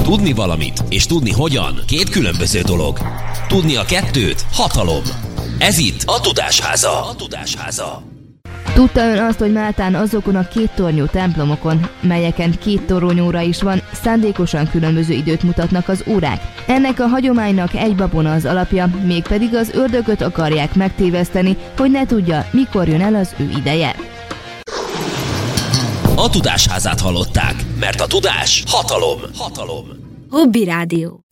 Tudni valamit és tudni hogyan két különböző dolog. Tudni a kettőt hatalom. Ez itt a Tudásháza. Tudta ön azt, hogy Máltán azokon a kéttornyú templomokon, melyeken két toronyóra is van, szándékosan különböző időt mutatnak az órák? Ennek a hagyománynak egy babona az alapja, mégpedig az ördögöt akarják megtéveszteni, hogy ne tudja, mikor jön el az ő ideje. A Tudásházát hallották, mert a tudás hatalom. Hobby Rádió.